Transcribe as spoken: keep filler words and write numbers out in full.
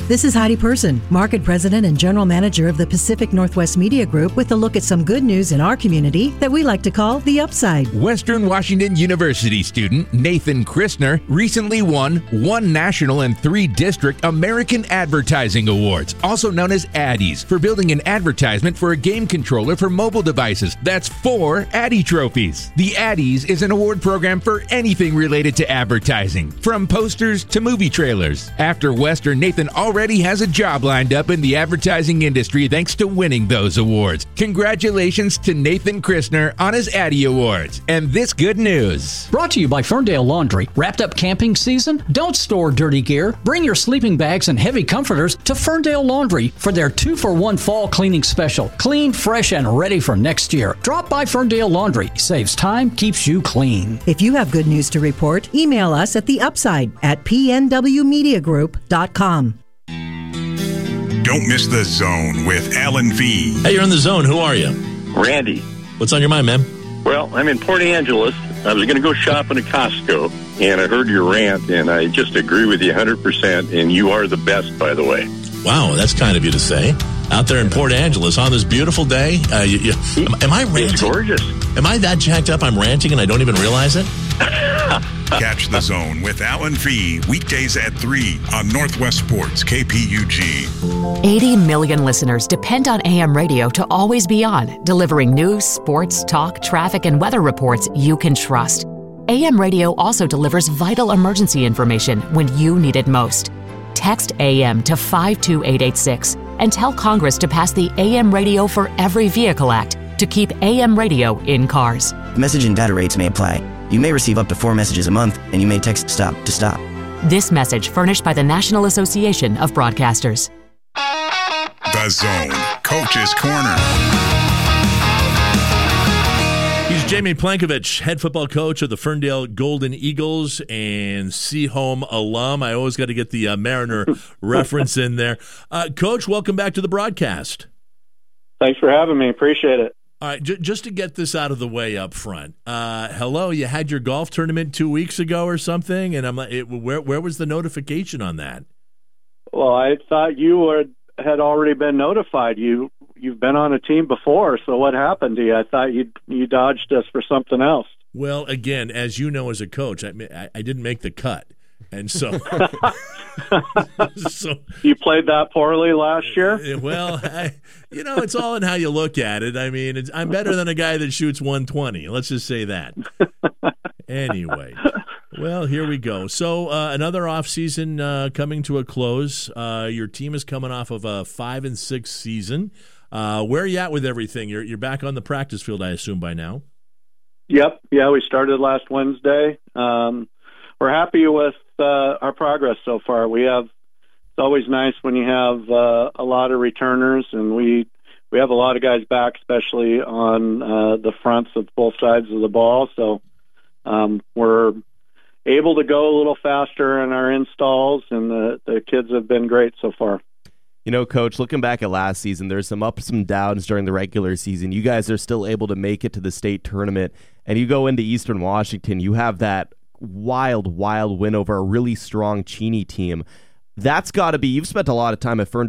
This is Heidi Person, Market President and General Manager of the Pacific Northwest Media Group, with a look at some good news in our community that we like to call the upside. Western Washington University student Nathan Christner recently won one national and three district American Advertising Awards, also known as Addies, for building an advertisement for a game controller for mobile devices. That's four Addie trophies. The Addies is an award program for anything related to advertising, from posters to movie trailers. After Western, Nathan already has a job lined up in the advertising industry thanks to winning those awards. Congratulations to Nathan Christner on his Addie Awards. And this good news. Brought to you by Ferndale Laundry. Wrapped up camping season? Don't store dirty gear. Bring your sleeping bags and heavy comforters to Ferndale Laundry for their two for one fall cleaning special. Clean, fresh, and ready for next year. Drop by Ferndale Laundry. Saves time, keeps you clean. If you have good news to report, email us at the upside at p n w media group dot com. Don't miss The Zone with Alan V. Hey, you're in The Zone. Who are you? Randy. What's on your mind, man? Well, I'm in Port Angeles. I was going to go shopping at Costco, and I heard your rant, and I just agree with you one hundred percent, and you are the best, by the way. Wow, that's kind of you to say. Out there in Port Angeles on this beautiful day. Uh, you, you, am, am I ranting? It's gorgeous. Am I that jacked up I'm ranting and I don't even realize it? Catch The Zone with Alan V. weekdays at three on Northwest Sports K P U G. eighty million listeners depend on A M radio to always be on, delivering news, sports, talk, traffic, and weather reports you can trust. A M radio also delivers vital emergency information when you need it most. Text A M to five two eight eight six and tell Congress to pass the A M Radio for Every Vehicle Act to keep A M radio in cars. Message and data rates may apply. You may receive up to four messages a month, and you may text STOP to stop. This message furnished by the National Association of Broadcasters. The Zone, Coach's Corner. He's Jamie Plankovich, head football coach of the Ferndale Golden Eagles and Seaholm alum. I always got to get the uh, Mariner reference in there. Uh, Coach, welcome back to the broadcast. Thanks for having me. Appreciate it. All right, j- just to get this out of the way up front. Uh, hello, you had your golf tournament two weeks ago or something, and I'm like, it, where where was the notification on that? Well, I thought you were, had already been notified. You you've been on a team before, so what happened to you? I thought you you dodged us for something else. Well, again, as you know, as a coach, I I, I didn't make the cut. And so, so you played that poorly last year. Well, I, you know, it's all in how you look at it. I mean, it's, I'm better than a guy that shoots one twenty. Let's just say that. Anyway, well, here we go. So uh, another off season uh, coming to a close. Uh, your team is coming off of a five and six season. Uh, where are you at with everything? You're you're back on the practice field, I assume, by now. Yep. Yeah, we started last Wednesday. Um, we're happy with Uh, our progress so far. We have, it's always nice when you have uh, a lot of returners, and we we have a lot of guys back, especially on uh, the fronts of both sides of the ball. So um, we're able to go a little faster in our installs, and the, the kids have been great so far. You know, Coach, looking back at last season, there's some ups and downs during the regular season. You guys are still able to make it to the state tournament, and you go into Eastern Washington, you have that wild, wild win over a really strong Cheney team. That's got to be, you've spent a lot of time at Ferndale